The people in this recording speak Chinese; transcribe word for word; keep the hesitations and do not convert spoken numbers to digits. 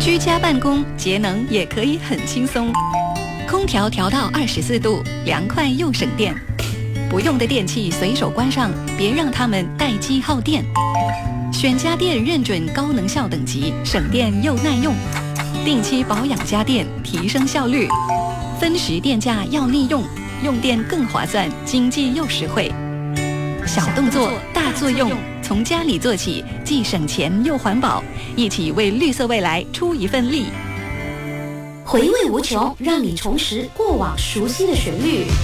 居家办公节能也可以很轻松，空调调到二十四度，凉快又省电。不用的电器随手关上，别让它们待机耗电。选家电认准高能效等级，省电又耐用。定期保养家电，提升效率。分时电价要利用，用电更划算，经济又实惠。小动作大作用，从家里做起，既省钱又环保，一起为绿色未来出一份力。 回味无穷，让你重拾过往熟悉的旋律。